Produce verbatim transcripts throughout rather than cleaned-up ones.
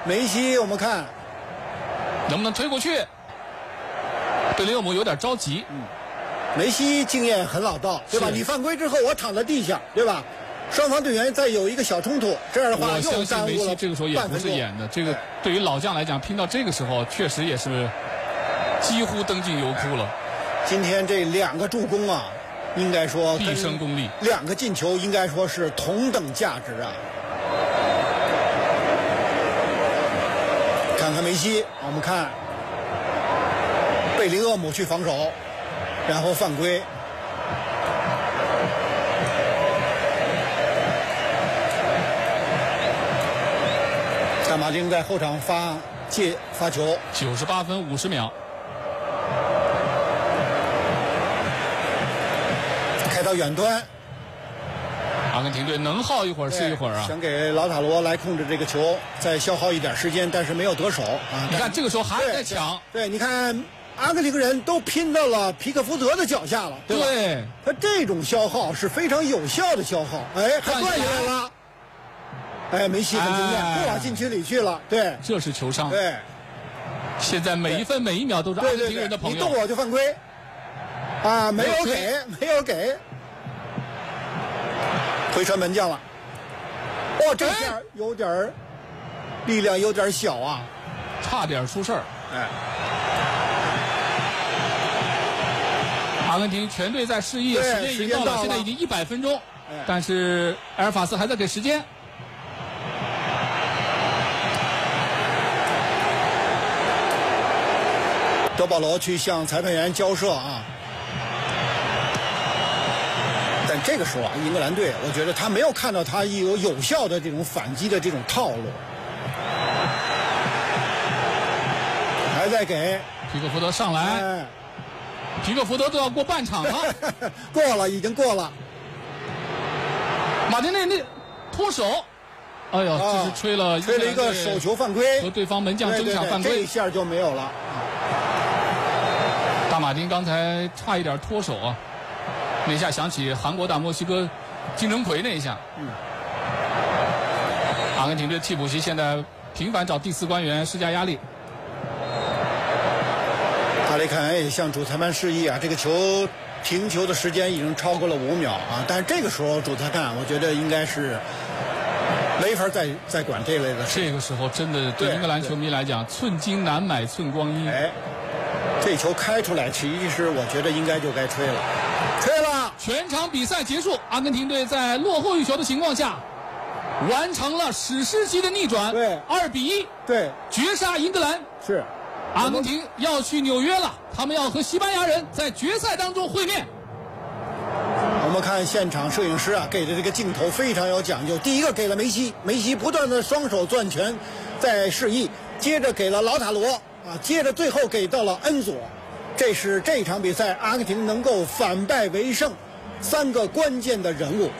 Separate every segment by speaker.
Speaker 1: 梅西，我们看
Speaker 2: 能不能推过去？贝林厄姆有点着急。
Speaker 1: 嗯，梅西经验很老道，对吧？你犯规之后，我躺在地下，对吧？双方队员再有一个小冲突，这样的话
Speaker 2: 我相
Speaker 1: 又
Speaker 2: 信梅西
Speaker 1: 耽误了
Speaker 2: 这个时候也不是演的。这个对于老将来讲，拼到这个时候，确实也是几乎登进油库了。
Speaker 1: 今天这两个助攻啊，应该说
Speaker 2: 毕生功力，
Speaker 1: 两个进球应该说是同等价值啊。看看梅西，我们看贝林厄姆去防守，然后犯规。萨马丁在后场发借发球，
Speaker 2: 九十八分五十秒，
Speaker 1: 开到远端。
Speaker 2: 阿根廷队能耗一会儿是一会儿啊！
Speaker 1: 想给老塔罗来控制这个球，再消耗一点时间，但是没有得手啊！
Speaker 2: 你看这个时候还在抢，
Speaker 1: 对，你看阿根廷人都拼到了皮克福德的脚下了，对吧？
Speaker 2: 对，
Speaker 1: 他这种消耗是非常有效的消耗，哎，还断下来了。哎，梅西很经验，不往禁区里去了，对，
Speaker 2: 这是球商。
Speaker 1: 对，
Speaker 2: 现在每一分每一秒都是阿根廷人的朋友。
Speaker 1: 你动我就犯规，啊，没有给，没有给，回传门将了。哦，这下有点力量有点小啊，
Speaker 2: 差点出事儿。
Speaker 1: 哎，
Speaker 2: 阿根廷全队在示意，时间已经到了，现在已经一百分钟，但是埃尔法斯还在给时间。
Speaker 1: 德保罗去向裁判员交涉啊，但这个时候啊，英格兰队我觉得他没有看到他有有效的这种反击的这种套路，还在给
Speaker 2: 皮克福德上来，
Speaker 1: 哎、
Speaker 2: 皮克福德都要过半场了，
Speaker 1: 过了，已经过了。
Speaker 2: 马丁内利脱手，哎呦，这是吹了、
Speaker 1: 啊、吹了一个手球犯规，
Speaker 2: 和对方门将争抢犯规，
Speaker 1: 对对对，这一下就没有了。
Speaker 2: 大马丁刚才差一点脱手啊，那一下想起韩国打墨西哥金城奎那一下。嗯。阿根廷队替补席现在频繁找第四官员施加压力。
Speaker 1: 哈里凯恩也向主裁判示意啊，这个球停球的时间已经超过了五秒啊，但是这个时候主裁判我觉得应该是没法再再管这类的事。
Speaker 2: 这个时候真的对英格兰球迷来讲，寸金难买寸光阴。
Speaker 1: 哎。这球开出来，其实我觉得应该就该吹了，吹了。
Speaker 2: 全场比赛结束，阿根廷队在落后一球的情况下，完成了史诗级的逆转，
Speaker 1: 对，
Speaker 2: 二比一，
Speaker 1: 对，
Speaker 2: 绝杀英格兰。
Speaker 1: 是，
Speaker 2: 阿根廷要去纽约了，他们要和西班牙人在决赛当中会面。
Speaker 1: 我们看现场摄影师啊给的这个镜头非常有讲究，第一个给了梅西，梅西不断的双手攥拳在示意，接着给了老塔罗。啊，接着最后给到了恩佐，这是这场比赛阿根廷能够反败为胜三个关键的人物，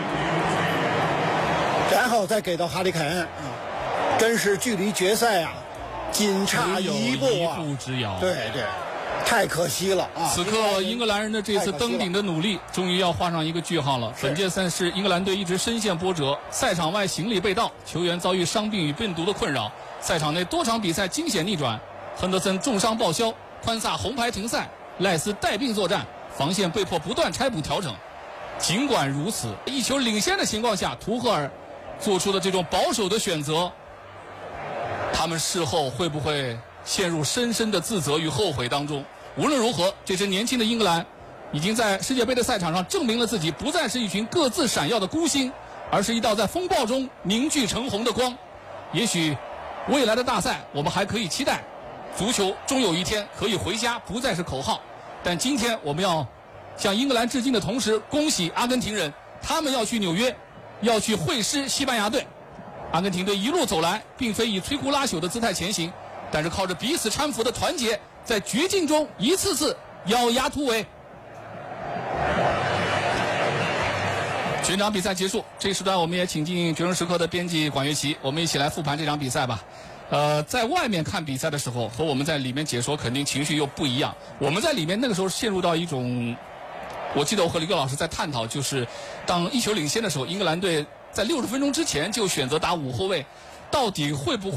Speaker 1: 然后再给到哈里凯恩啊，真是距离决赛啊仅差一步啊，
Speaker 2: 一步之遥。
Speaker 1: 对对，太可惜了啊！
Speaker 2: 此刻英格兰人的这次登顶的努力终于要画上一个句号了。本届赛事英格兰队一直深陷波折，赛场外行李被盗，球员遭遇伤病与病毒的困扰，赛场内多场比赛惊险逆转。亨德森重伤报销，宽萨红牌停赛，赖斯带病作战，防线被迫不断拆补调整。尽管如此，一球领先的情况下，图赫尔做出的这种保守的选择，他们事后会不会陷入深深的自责与后悔当中？无论如何，这支年轻的英格兰已经在世界杯的赛场上证明了自己不再是一群各自闪耀的孤星，而是一道在风暴中凝聚成红的光。也许未来的大赛我们还可以期待足球终有一天可以回家，不再是口号。但今天我们要向英格兰致敬的同时，恭喜阿根廷人，他们要去纽约，要去会师西班牙队。阿根廷队一路走来，并非以摧枯拉朽的姿态前行，但是靠着彼此搀扶的团结，在绝境中一次次咬牙突围。全场比赛结束，这一时段我们也请进决胜时刻的编辑管乐琪，我们一起来复盘这场比赛吧。呃，在外面看比赛的时候，和我们在里面解说肯定情绪又不一样。我们在里面那个时候陷入到一种，我记得我和李戈老师在探讨，就是当一球领先的时候，英格兰队在六十分钟之前就选择打五后卫，到底会不会